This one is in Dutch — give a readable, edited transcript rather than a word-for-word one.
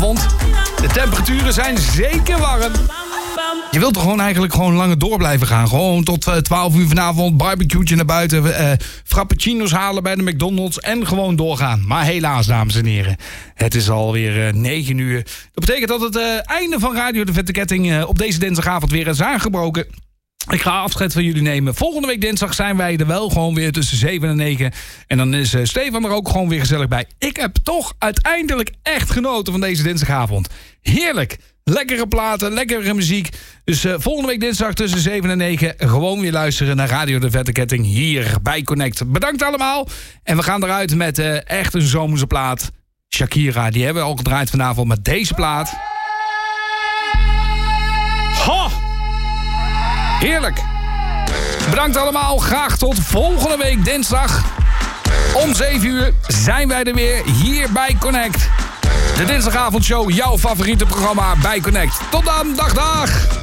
vanavond. De temperaturen zijn zeker warm. Je wilt toch eigenlijk langer door blijven gaan. Gewoon tot 12 uur vanavond, barbecue'tje naar buiten, frappuccino's halen bij de McDonald's en gewoon doorgaan. Maar helaas, dames en heren, het is alweer 9 uur. Dat betekent dat het einde van Radio de Vette Ketting op deze dinsdagavond weer is aangebroken. Ik ga afscheid van jullie nemen. Volgende week dinsdag zijn wij er wel gewoon weer tussen 7 en 9. En dan is Stefan er ook gewoon weer gezellig bij. Ik heb toch uiteindelijk echt genoten van deze dinsdagavond. Heerlijk. Lekkere platen, lekkere muziek. Dus volgende week dinsdag tussen 7 en 9... gewoon weer luisteren naar Radio de Vette Ketting hier bij Connect. Bedankt allemaal. En we gaan eruit met echt een zomerse plaat. Shakira, die hebben we al gedraaid vanavond met deze plaat. Ho! Heerlijk. Bedankt allemaal. Graag tot volgende week dinsdag. Om 7 uur zijn wij er weer hier bij Connect. De dinsdagavondshow, jouw favoriete programma bij Connect. Tot dan, dag dag!